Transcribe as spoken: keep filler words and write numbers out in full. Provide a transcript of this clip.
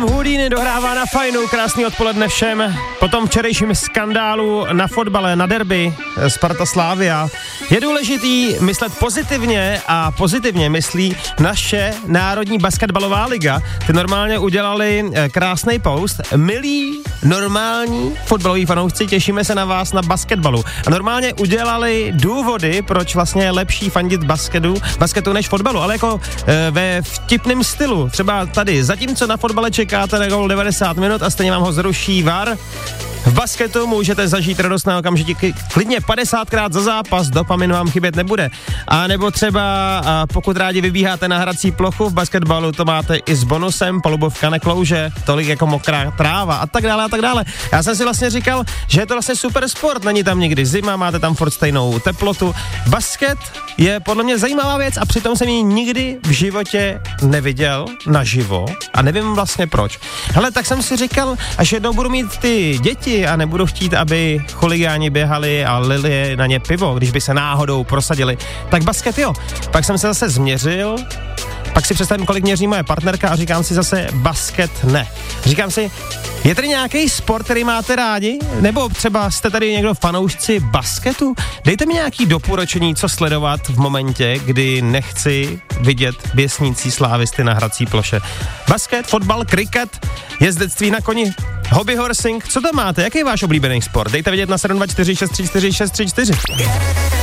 Houdini dohrává na fajnu, krásný odpoledne všem. Po tom včerejším skandálu na fotbale, na derby Sparta Slavia je důležitý myslet pozitivně a pozitivně myslí naše Národní basketbalová liga. Ty normálně udělali krásný post. Milí normální fotbaloví fanoušci, těšíme se na vás na basketbalu. A normálně udělali důvody, proč vlastně je lepší fandit basketu, basketu než fotbalu, ale jako e, ve vtipném stylu. Třeba tady, zatímco na fotbale čekáte na gól devadesát minut a stejně vám ho zruší V A R, v basketu můžete zažít radostné okamžiky klidně padesátkrát za zápas, dopamin vám chybět nebude. A nebo třeba a pokud rádi vybíháte na hrací plochu, v basketbalu to máte i s bonusem, palubovka neklouže, tolik jako mokrá tráva a tak dále a tak dále. Já jsem si vlastně říkal, že je to vlastně super sport, není tam nikdy zima, máte tam furt stejnou teplotu. Basket je podle mě zajímavá věc a přitom jsem ji nikdy v životě neviděl naživo a nevím vlastně proč. Hele, tak jsem si říkal, až jednou budu mít ty děti a nebudu chtít, aby chuligáni běhali a lili na ně pivo, když by se náhodou prosadili, tak basket jo. Pak jsem se zase změřil, pak si představím, kolik měří moje partnerka a říkám si zase basket ne. Říkám si, je tady nějaký sport, který máte rádi? Nebo třeba jste tady někdo fanoušci basketu? Dejte mi nějaký doporučení, co sledovat v momentě, kdy nechci vidět běsnící slávisty na hrací ploše. Basket, fotbal, kriket, jezdectví na koni, hobby horsing, co tam máte? Jaký je váš oblíbený sport? Dejte vědět na sedm dva čtyři šest tři čtyři šest tři čtyři.